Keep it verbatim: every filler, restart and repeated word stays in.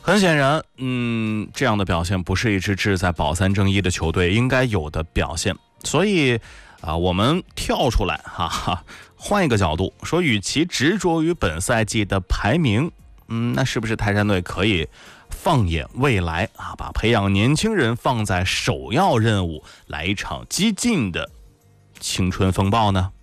很显然，嗯，这样的表现不是一支志在保三争一的球队应该有的表现。所以啊，我们跳出来哈哈，换一个角度说，与其执着于本赛季的排名，嗯，那是不是泰山队可以放眼未来啊，把培养年轻人放在首要任务，来一场激进的青春风暴呢？